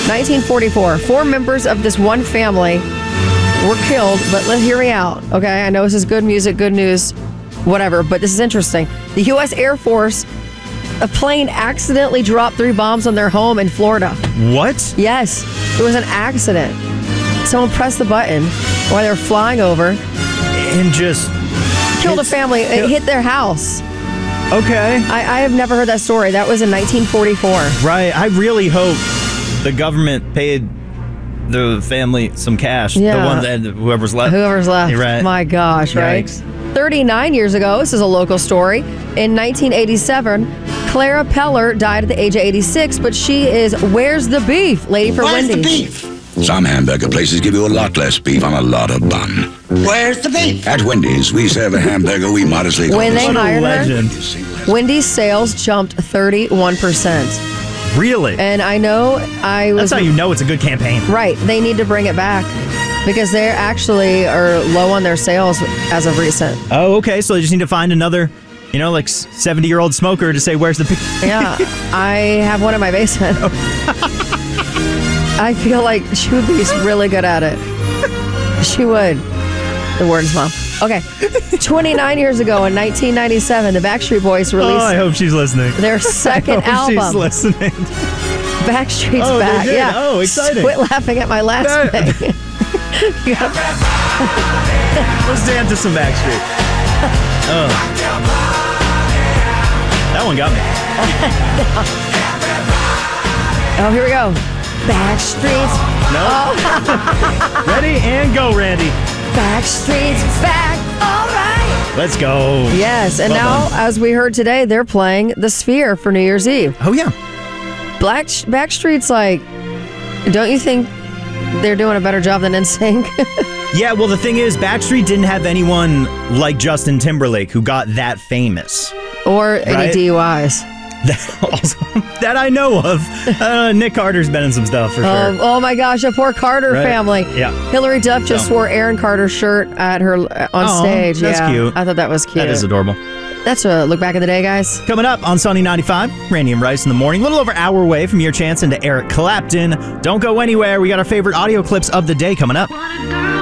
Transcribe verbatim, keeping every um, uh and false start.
nineteen forty-four. Four members of this one family were killed, but let's hear me out, okay? I know this is good music, good news, whatever, but this is interesting. The U S Air Force, a plane accidentally dropped three bombs on their home in Florida. What? Yes, it was an accident. Someone pressed the button while they were flying over. And just... Killed a family. It hit their house. Okay. I, I have never heard that story. That was in nineteen forty-four. Right. I really hope the government paid the family some cash. Yeah. The one that whoever's left. Whoever's left. You're right. My gosh, right? Yikes. thirty-nine years ago, this is a local story. In nineteen eighty-seven, Clara Peller died at the age of eighty-six, but she is Where's the Beef lady for Where's Wendy's. the beef? Some hamburger places give you a lot less beef on a lot of bun. Where's the beef? At Wendy's, we serve a hamburger we modestly call When they What a hired legend. her, Wendy's sales jumped thirty-one percent. Really? And I know I was... That's how you know it's a good campaign. Right. They need to bring it back because they actually are low on their sales as of recent. Oh, okay. So they just need to find another, you know, like seventy-year-old smoker to say, where's the... P-? Yeah. I have one in my basement. I feel like she would be really good at it. She would. The word's mom. Okay. twenty-nine years ago in nineteen ninety-seven, the Backstreet Boys released Oh, I hope she's listening. their second I hope album. she's listening. Backstreet's Oh, they back. did? Yeah. Oh, exciting. Quit laughing at my last No. thing. You gotta- Let's dance to some Backstreet. Oh. That one got me. oh, here we go. Backstreet's. No. Oh, Ready and go, Randy. Backstreet's back. All right. Let's go. Yes, and Well now, done. as we heard today, they're playing the Sphere for New Year's Eve. Oh, yeah. Black Backstreet's like, don't you think they're doing a better job than N Sync? Yeah, well, the thing is, Backstreet didn't have anyone like Justin Timberlake who got that famous. Or any Right? D U Is. That, also, that I know of. Uh, Nick Carter's been in some stuff for sure. Oh, oh my gosh, a poor Carter Right. family. Yeah. Hillary Duff just So- wore Aaron Carter's shirt at her uh, on Aw, stage. that's yeah. cute. I thought that was cute. That is adorable. That's a look back in the day, guys. Coming up on Sunny ninety-five, Randy and Rice in the morning. A little over an hour away from your chance into Eric Clapton. Don't go anywhere. We got our favorite audio clips of the day coming up.